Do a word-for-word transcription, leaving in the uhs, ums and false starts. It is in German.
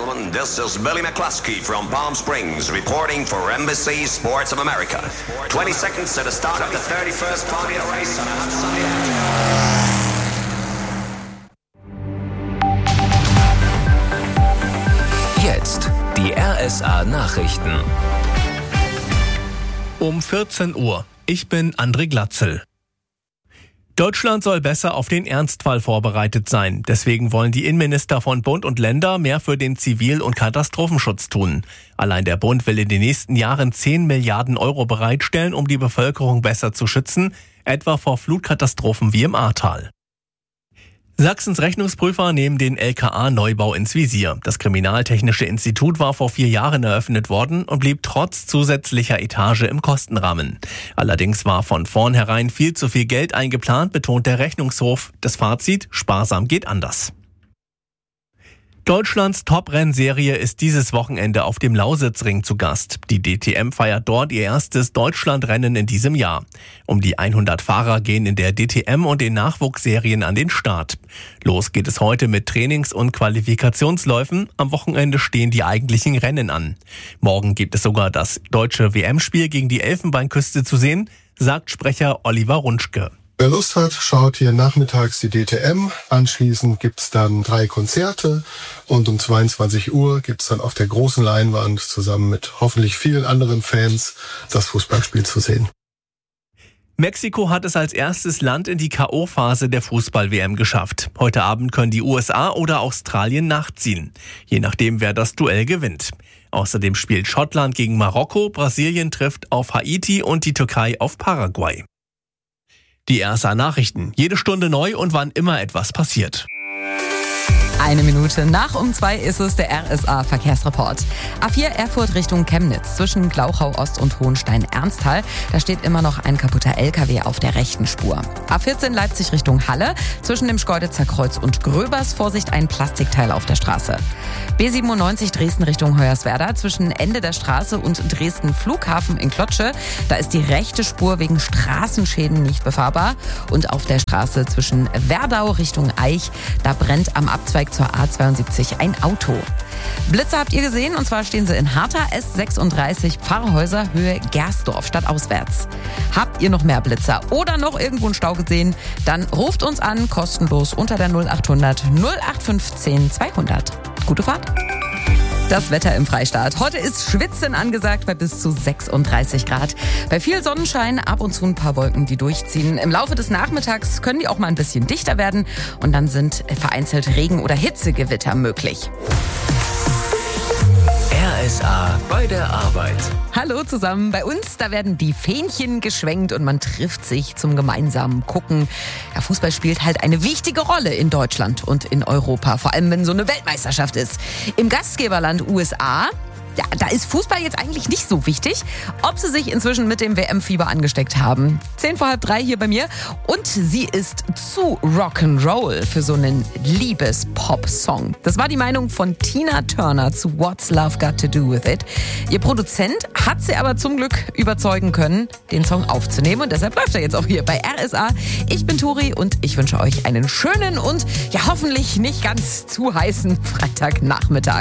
gentlemen, this is Billy McCluskey from Palm Springs reporting for Embassy Sports of America. twenty seconds to the start of the thirty-first Formula race on a hot sunny day. Jetzt die R S A Nachrichten. Um vierzehn Uhr. Ich bin André Glatzel. Deutschland soll besser auf den Ernstfall vorbereitet sein. Deswegen wollen die Innenminister von Bund und Länder mehr für den Zivil- und Katastrophenschutz tun. Allein der Bund will in den nächsten Jahren zehn Milliarden Euro bereitstellen, um die Bevölkerung besser zu schützen, etwa vor Flutkatastrophen wie im Ahrtal. Sachsens Rechnungsprüfer nehmen den L K A-Neubau ins Visier. Das Kriminaltechnische Institut war vor vier Jahren eröffnet worden und blieb trotz zusätzlicher Etage im Kostenrahmen. Allerdings war von vornherein viel zu viel Geld eingeplant, betont der Rechnungshof. Das Fazit: sparsam geht anders. Deutschlands Top-Rennserie ist dieses Wochenende auf dem Lausitzring zu Gast. Die D T M feiert dort ihr erstes Deutschlandrennen in diesem Jahr. Um die hundert Fahrer gehen in der D T M und den Nachwuchsserien an den Start. Los geht es heute mit Trainings- und Qualifikationsläufen. Am Wochenende stehen die eigentlichen Rennen an. Morgen gibt es sogar das deutsche W M-Spiel gegen die Elfenbeinküste zu sehen, sagt Sprecher Oliver Runschke. Wer Lust hat, schaut hier nachmittags die D T M. Anschließend gibt's dann drei Konzerte und um zweiundzwanzig Uhr gibt's dann auf der großen Leinwand zusammen mit hoffentlich vielen anderen Fans das Fußballspiel zu sehen. Mexiko hat es als erstes Land in die K O-Phase der Fußball-W M geschafft. Heute Abend können die U S A oder Australien nachziehen, je nachdem, wer das Duell gewinnt. Außerdem spielt Schottland gegen Marokko, Brasilien trifft auf Haiti und die Türkei auf Paraguay. Die R S A Nachrichten. Jede Stunde neu und wann immer etwas passiert. Eine Minute nach um zwei ist es der R S A Verkehrsreport. A vier Erfurt Richtung Chemnitz zwischen Glauchau Ost und Hohenstein-Ernsthal. Da steht immer noch ein kaputter L K W auf der rechten Spur. A vierzehn Leipzig Richtung Halle zwischen dem Schkeuditzer Kreuz und Gröbers. Vorsicht, ein Plastikteil auf der Straße. B siebenundneunzig Dresden Richtung Hoyerswerda zwischen Ende der Straße und Dresden Flughafen in Klotsche. Da ist die rechte Spur wegen Straßenschäden nicht befahrbar. Und auf der Straße zwischen Werdau Richtung Eich, da brennt am Abzweig zur A zweiundsiebzig ein Auto. Blitze habt ihr gesehen, und zwar stehen sie in Harta S sechsunddreißig Pfarrhäuser Höhe Gersdorf stadtauswärts. Habt ihr noch mehr Blitzer oder noch irgendwo einen Stau gesehen? Dann ruft uns an, kostenlos unter der null achthundert null acht fünfzehn zweihundert. Gute Fahrt! Das Wetter im Freistaat. Heute ist Schwitzen angesagt bei bis zu sechsunddreißig Grad. Bei viel Sonnenschein, ab und zu ein paar Wolken, die durchziehen. Im Laufe des Nachmittags können die auch mal ein bisschen dichter werden und dann sind vereinzelt Regen- oder Hitzegewitter möglich. R S A bei der Arbeit. Hallo zusammen. Bei uns, da werden die Fähnchen geschwenkt und man trifft sich zum gemeinsamen Gucken. Ja, Fußball spielt halt eine wichtige Rolle in Deutschland und in Europa, vor allem wenn so eine Weltmeisterschaft ist. Im Gastgeberland U S A, ja, da ist Fußball jetzt eigentlich nicht so wichtig, ob sie sich inzwischen mit dem W M-Fieber angesteckt haben. Zehn vor halb drei hier bei mir und sie ist zu Rock'n'Roll für so einen Liebes-Pop-Song. Das war die Meinung von Tina Turner zu What's Love Got to Do With It. Ihr Produzent hat sie aber zum Glück überzeugen können, den Song aufzunehmen und deshalb läuft er jetzt auch hier bei R S A. Ich bin Turi und ich wünsche euch einen schönen und ja hoffentlich nicht ganz zu heißen Freitagnachmittag.